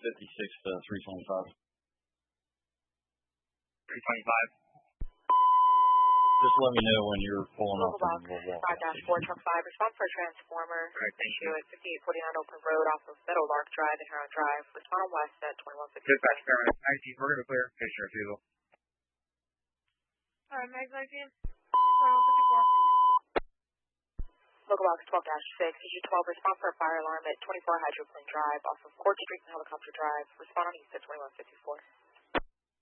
to 325. 325. Just let me know when you're pulling up. Local Box 5-4 Truck 5, respond for a transformer. Right, thank you. At 5849 Open Road off of Meadow Lark Drive and Heron Drive. Respond on west at 2150. Dispatch, Heron. IT, we're going to clear. Fisher, if you will. Meg 19, 2154. Local Box 12-6, CG12, respond for a fire alarm at 24 Hydroplane Drive off of Court Street and Helicopter Drive. Respond on east at 2154.